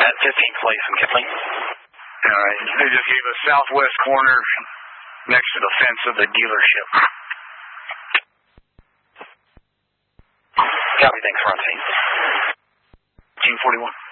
at 15th Place in Kipling. All right. They just gave us southwest corner next to the fence of the dealership. Copy, thanks, we're on scene. Team 41.